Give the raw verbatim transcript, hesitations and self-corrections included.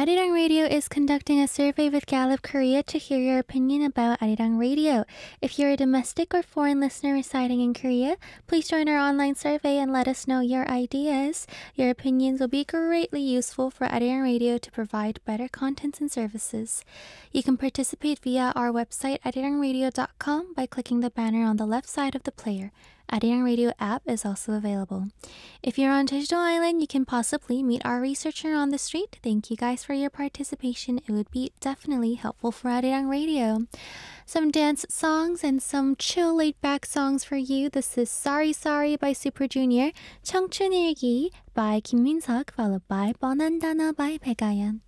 Arirang Radio is conducting a survey with Gallup Korea to hear your opinion about Arirang Radio. If you're a domestic or foreign listener residing in Korea, please join our online survey and let us know your ideas. Your opinions will be greatly useful for Arirang Radio to provide better contents and services. You can participate via our website arirang radio dot com by clicking the banner on the left side of the player. Arirang Radio app is also available. If you're on Digital Island, you can possibly meet our researcher on the street. Thank you guys for your participation. It would be definitely helpful for Arirang Radio. Some dance songs and some chill laid-back songs for you. This is Sorry Sorry by Super Junior, 청춘일기 by Kim Min-seok, followed by 뻔한 단어 by Baekhyun.